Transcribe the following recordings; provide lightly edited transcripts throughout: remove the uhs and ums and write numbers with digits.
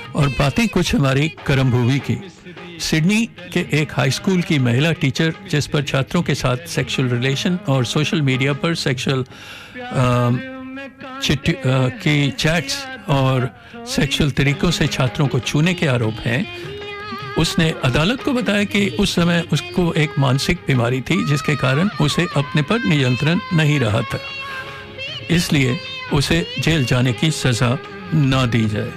और बातें कुछ हमारी करम भूमि की। सिडनी के एक हाई स्कूल की महिला टीचर जिस पर छात्रों के साथ सेक्सुअल रिलेशन और सोशल मीडिया पर सेक्सुअल की चैट्स और सेक्सुअल तरीकों से छात्रों को छूने के आरोप हैं, उसने अदालत को बताया कि उस समय उसको एक मानसिक बीमारी थी जिसके कारण उसे अपने पर नियंत्रण नहीं रहा था, इसलिए उसे जेल जाने की सजा ना दी जाए।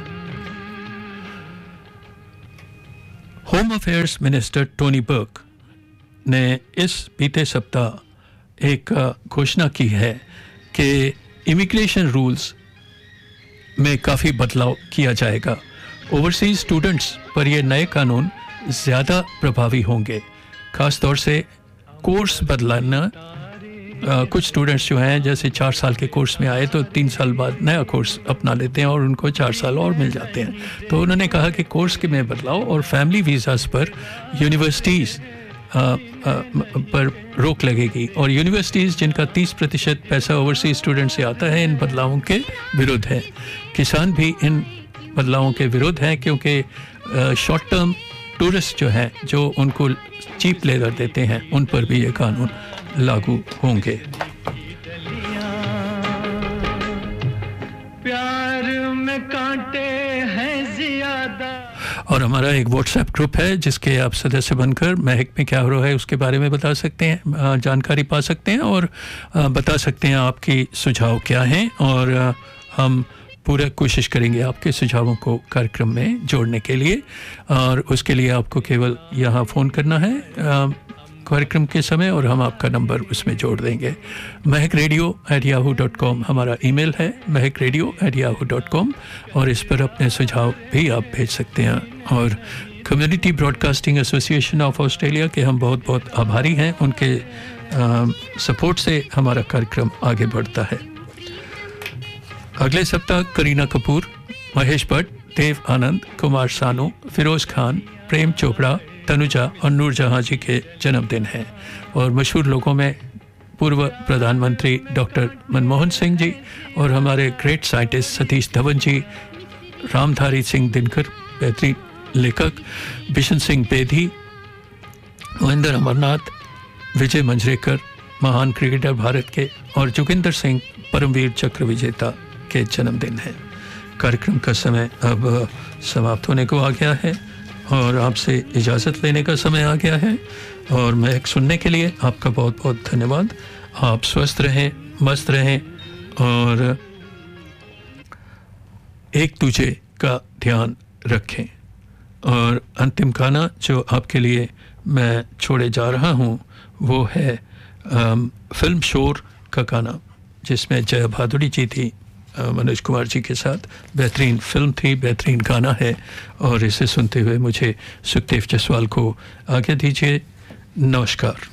Home affairs minister Tony Barq ने इस बीते सप्ताह एक घोषणा की है कि इमिग्रेशन रूल्स में काफ़ी बदलाव किया जाएगा। ओवरसीज स्टूडेंट्स पर ये नए कानून ज़्यादा प्रभावी होंगे, ख़ास तौर से कोर्स बदलाना। कुछ स्टूडेंट्स जो हैं जैसे 4 साल के कोर्स में आए तो 3 साल बाद नया कोर्स अपना लेते हैं और उनको 4 साल और मिल जाते हैं। तो उन्होंने कहा कि कोर्स के में बदलाव और फैमिली वीज़ास पर यूनिवर्सिटीज़ पर रोक लगेगी, और यूनिवर्सिटीज़ जिनका 30% पैसा ओवरसीज स्टूडेंट से आता है इन बदलावों के विरुद्ध है। किसान भी इन बदलावों के विरुद्ध हैं क्योंकि शॉर्ट टर्म टूरिस्ट जो हैं जो उनको चीप लेकर देते हैं उन पर भी ये कानून लागू होंगे। प्यार में कांटे हैं ज़्यादा। और हमारा एक व्हाट्सएप ग्रुप है जिसके आप सदस्य बनकर महक में क्या हो रहा है उसके बारे में बता सकते हैं, जानकारी पा सकते हैं और बता सकते हैं आपकी सुझाव क्या हैं, और हम पूरा कोशिश करेंगे आपके सुझावों को कार्यक्रम में जोड़ने के लिए। और उसके लिए आपको केवल यहाँ फ़ोन करना है कार्यक्रम के समय और हम आपका नंबर उसमें जोड़ देंगे। mahkradio@yahoo.com हमारा ईमेल है, mahkradio@yahoo.com, और इस पर अपने सुझाव भी आप भेज सकते हैं। और community broadcasting association of Australia के हम बहुत बहुत आभारी हैं, उनके सपोर्ट से हमारा कार्यक्रम आगे बढ़ता है। अगले सप्ताह करीना कपूर, महेश भट्ट, देव आनंद, कुमार सानू, फिरोज खान, प्रेम चोपड़ा, तनुजा और नूरजहां जी के जन्मदिन हैं। और मशहूर लोगों में पूर्व प्रधानमंत्री डॉक्टर मनमोहन सिंह जी और हमारे ग्रेट साइंटिस्ट सतीश धवन जी, रामधारी सिंह दिनकर बेहतरीन लेखक, बिशन सिंह बेदी, महेंद्र अमरनाथ, विजय मंजरेकर महान क्रिकेटर भारत के, और जोगिंदर सिंह परमवीर चक्र विजेता के जन्मदिन है। कार्यक्रम का समय अब समाप्त होने को आ गया है और आपसे इजाज़त लेने का समय आ गया है, और महक सुनने के लिए आपका बहुत बहुत धन्यवाद। आप स्वस्थ रहें, मस्त रहें और एक दूसरे का ध्यान रखें। और अंतिम गाना जो आपके लिए मैं छोड़े जा रहा हूँ वो है फिल्म शोर का गाना, जिसमें जया भादुड़ी जी थी मनोज कुमार जी के साथ। बेहतरीन फिल्म थी, बेहतरीन गाना है, और इसे सुनते हुए मुझे सुखदेव जसवाल को आज्ञा दीजिए। नमस्कार।